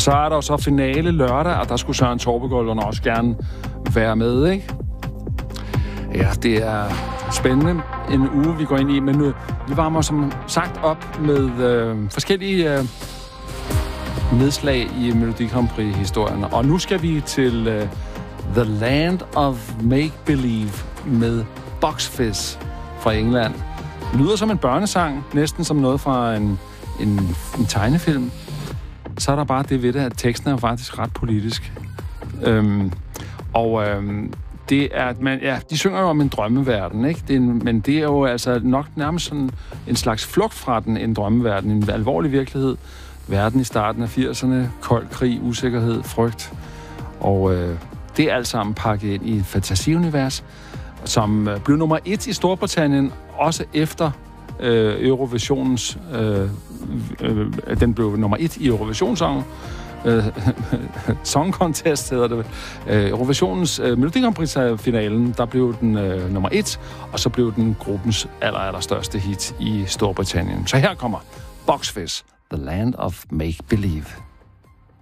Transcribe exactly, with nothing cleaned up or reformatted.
Så er der jo så finale lørdag, og der skulle Søren Torbegold også gerne være med, ikke? Ja, det er spændende en uge, vi går ind i, men nu, vi varmer som sagt op med øh, forskellige øh, nedslag i Melodi Grand Prix-historien. Og nu skal vi til øh, The Land of Make Believe med Bucks Fizz fra England. Det lyder som en børnesang, næsten som noget fra en, en, en tegnefilm. Så er der bare det ved det, at teksten er faktisk ret politisk. Øhm, og øhm, det er, man, ja, de synger jo om en drømmeverden, ikke? Det er en, men det er jo altså nok nærmest sådan en slags flugt fra den, en drømmeverden, en alvorlig virkelighed. Verden i starten af firserne, kold krig, usikkerhed, frygt. Og øh, det er alt sammen pakket ind i et fantasiunivers, som øh, blev nummer et i Storbritannien, også efter øh, Eurovisionens... Øh, øh, den blev nummer et i Eurovisionssongen. Øh, Song Contest hedder det. Øh, Eurovisionens øh, Melodi Grand Prix-finalen, der blev den øh, nummer et, og så blev den gruppens aller, aller største hit i Storbritannien. Så her kommer Bucks Fizz, The Land of Make Believe.